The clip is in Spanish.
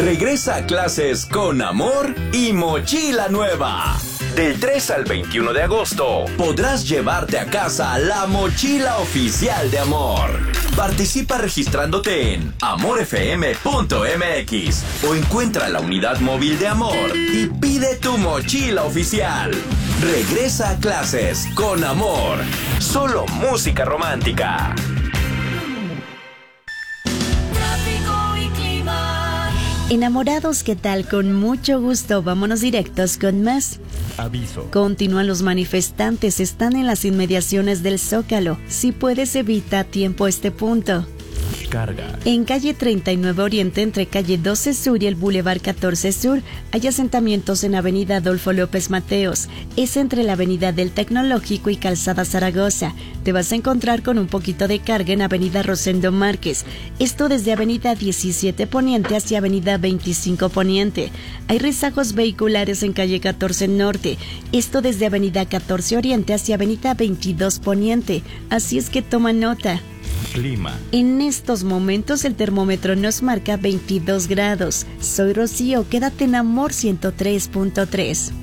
Regresa a clases con amor y mochila nueva. Del 3 al 21 de agosto podrás llevarte a casa la mochila oficial de Amor. Participa registrándote en amorfm.mx o encuentra la unidad móvil de Amor y pide tu mochila oficial. Regresa a clases con Amor. Solo música romántica. Enamorados, ¿qué tal? Con mucho gusto, vámonos directos con más. Aviso. Continúan los manifestantes, están en las inmediaciones del Zócalo. Si puedes, evita a tiempo este punto. Carga. En calle 39 Oriente, entre calle 12 Sur y el Boulevard 14 Sur, hay asentamientos en avenida Adolfo López Mateos. Es entre la avenida del Tecnológico y Calzada Zaragoza. Te vas a encontrar con un poquito de carga en avenida Rosendo Márquez. Esto desde avenida 17 Poniente hacia avenida 25 Poniente. Hay rezagos vehiculares en calle 14 Norte. Esto desde avenida 14 Oriente hacia avenida 22 Poniente. Así es que toma nota. Clima. En estos momentos el termómetro nos marca 22 grados. Soy Rocío, quédate en Amor 103.3.